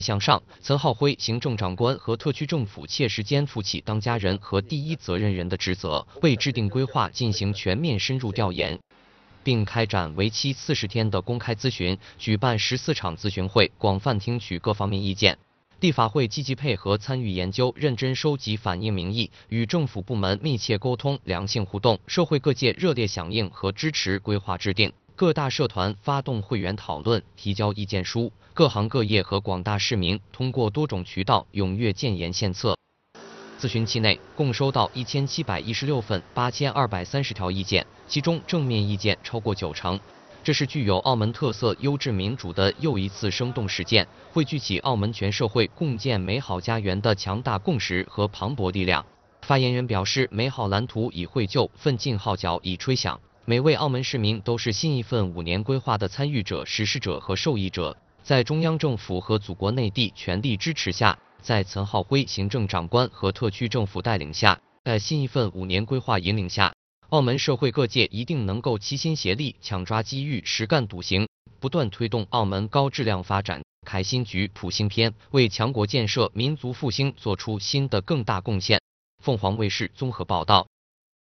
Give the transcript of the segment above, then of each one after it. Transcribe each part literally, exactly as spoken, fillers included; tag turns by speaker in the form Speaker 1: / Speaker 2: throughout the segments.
Speaker 1: 向上，岑浩辉行政长官和特区政府切实肩负起当家人和第一责任人的职责，为制定规划进行全面深入调研，并开展为期四十天的公开咨询，举办十四场咨询会，广泛听取各方面意见。立法会积极配合参与研究，认真收集反映民意，与政府部门密切沟通、良性互动，社会各界热烈响应和支持规划制定。各大社团发动会员讨论，提交意见书，各行各业和广大市民通过多种渠道踊跃建言献策。咨询期内，共收到一千七百一十六份八千二百三十条意见，其中正面意见超过九成。这是具有澳门特色、优质民主的又一次生动实践，汇聚起澳门全社会共建美好家园的强大共识和磅礴力量。发言人表示，美好蓝图已绘就，奋进号角已吹响。每位澳门市民都是新一份五年规划的参与者、实施者和受益者。在中央政府和祖国内地全力支持下，在岑浩辉行政长官和特区政府带领下，在新一份五年规划引领下，澳门社会各界一定能够齐心协力，抢抓机遇，实干笃行，不断推动澳门高质量发展，开新局、谱新篇，为强国建设、民族复兴做出新的更大贡献。凤凰卫视综合报道。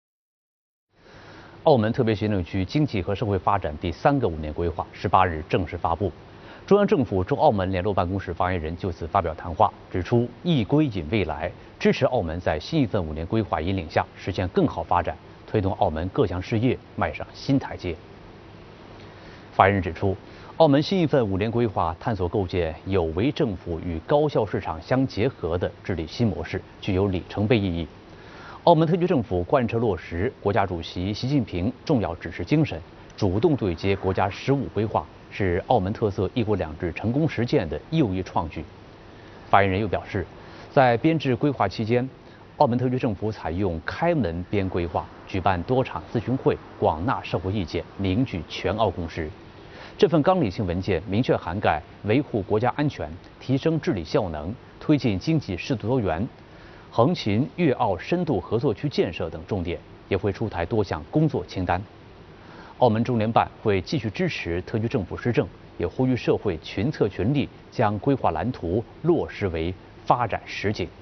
Speaker 2: 澳门特别行政区经济和社会发展第三个五年规划十八日正式发布。中央政府驻澳门联络办公室发言人就此发表谈话，指出一规引未来，支持澳门在新一份五年规划引领下实现更好发展，推动澳门各项事业迈上新台阶。发言人指出，澳门新一份五年规划探索构建有为政府与高效市场相结合的治理新模式，具有里程碑意义。澳门特区政府贯彻落实国家主席习近平重要指示精神，主动对接国家“十五”规划，是澳门特色“一国两制”成功实践的又一创举。发言人又表示，在编制规划期间，澳门特区政府采用开门编规划，举办多场咨询会，广纳社会意见，凝聚全澳共识。这份纲领性文件明确涵盖维护国家安全、提升治理效能、推进经济适度多元、横琴粤澳深度合作区建设等重点，也会出台多项工作清单。澳门中联办会继续支持特区政府施政，也呼吁社会群策群力，将规划蓝图落实为发展实景。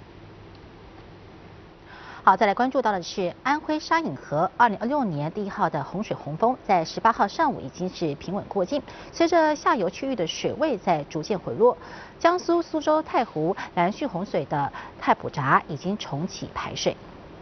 Speaker 3: 好，再来关注到的是安徽沙隐河二零二六年第一号的洪水洪峰，在十八号上午已经是平稳过境。随着下游区域的水位在逐渐回落，江苏苏州太湖蓝蓄洪水的太普闸已经重启排水。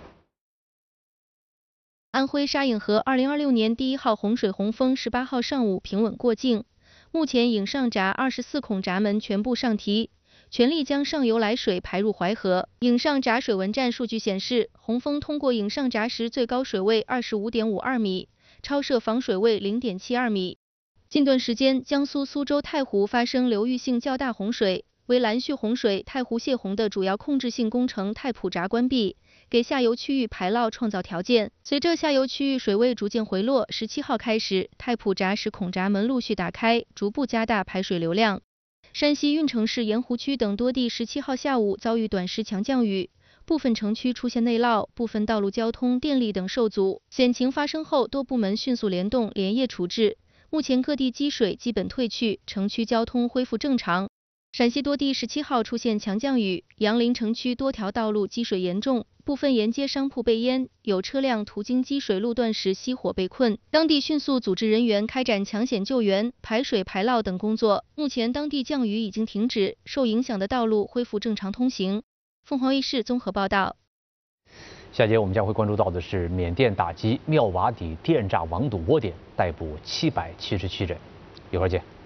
Speaker 4: 安徽沙隐河二零二六年第一号洪水洪峰十八号上午平稳过境，目前引上闸二十四孔闸门全部上提。全力将上游来水排入淮河。引上闸水文站数据显示，洪峰通过引上闸时最高水位二十五点五二米，超设防水位零点七二米。近段时间，江苏苏州太湖发生流域性较大洪水，为蓝蓄洪水、太湖泄洪的主要控制性工程太普闸关闭，给下游区域排涝创造条件。随着下游区域水位逐渐回落，十七号开始，太普闸十孔闸门陆续打开，逐步加大排水流量。山西运城市盐湖区等多地十七号下午遭遇短时强降雨，部分城区出现内涝，部分道路交通、电力等受阻。险情发生后，多部门迅速联动，连夜处置。目前各地积水基本退去，城区交通恢复正常。陕西多地十七号出现强降雨，杨凌城区多条道路积水严重，部分沿街商铺被淹，有车辆途经积水路段时熄火被困，当地迅速组织人员开展抢险救援、排水排涝等工作。目前当地降雨已经停止，受影响的道路恢复正常通行。凤凰卫视综合报道。
Speaker 2: 下节我们将会关注到的是缅甸打击妙瓦底电诈网赌窝点，逮捕七百七十七人。一会儿见。